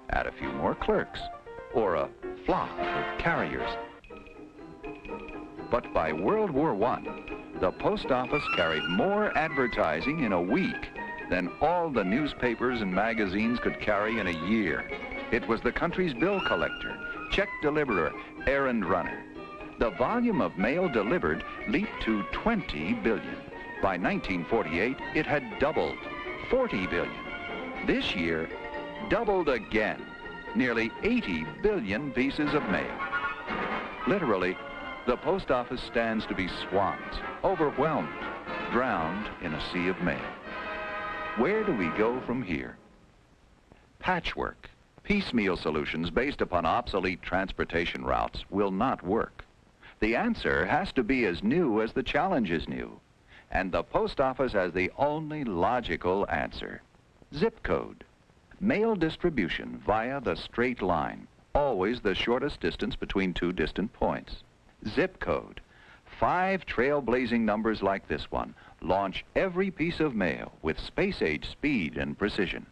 add a few more clerks, or a flock of carriers. But by World War I, the post office carried more advertising in a week than all the newspapers and magazines could carry in a year. It was the country's bill collector, check deliverer, errand runner. The volume of mail delivered leaped to 20 billion. By 1948, it had doubled, 40 billion. This year, doubled again, nearly 80 billion pieces of mail. Literally, the post office stands to be swamped, overwhelmed, drowned in a sea of mail. Where do we go from here? Patchwork, piecemeal solutions based upon obsolete transportation routes will not work. The answer has to be as new as the challenge is new. And the post office has the only logical answer. Zip code. Mail distribution via the straight line. Always the shortest distance between two distant points. Zip code. 5 trailblazing numbers like this one launch every piece of mail with space-age speed and precision.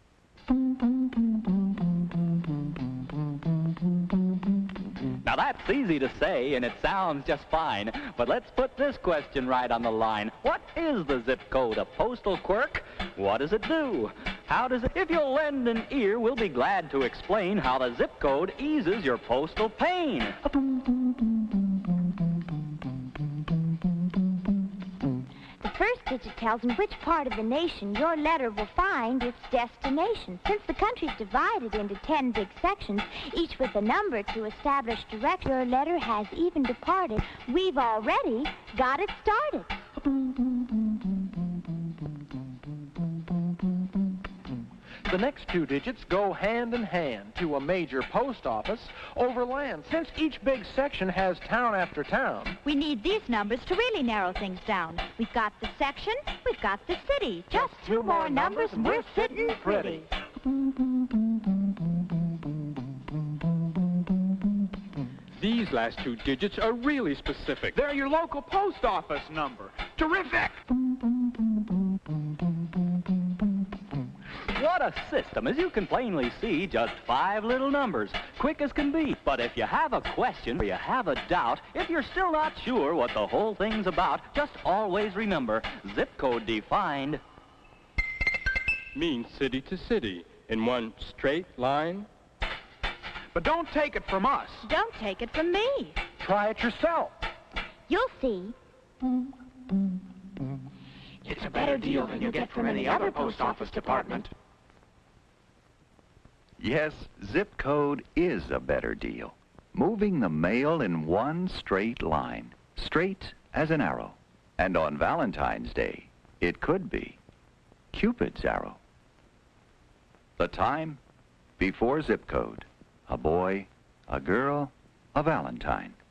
Now that's easy to say and it sounds just fine, but let's put this question right on the line. What is the zip code? A postal quirk? What does it do? How does it? If you'll lend an ear, we'll be glad to explain how the zip code eases your postal pain. The first digit tells in which part of the nation your letter will find its destination. Since the country's divided into 10 big sections, each with a number to establish direction, your letter has even departed. We've already got it started. The next 2 digits go hand in hand to a major post office over land. Since each big section has town after town, we need these numbers to really narrow things down. We've got the section, we've got the city. Just 2 more numbers and we're sitting pretty. These last 2 digits are really specific. They're your local post office number. Terrific! What a system. As you can plainly see, just 5 little numbers, quick as can be. But if you have a question or you have a doubt, if you're still not sure what the whole thing's about, just always remember, zip code defined means city to city in one straight line. but don't take it from us. Don't take it from me. Try it yourself. You'll see. It's a better deal than you'll get from any other post office department. Yes, zip code is a better deal. Moving the mail in one straight line, straight as an arrow. And on Valentine's Day, it could be Cupid's arrow. The time? Before zip code. A boy, a girl, a Valentine.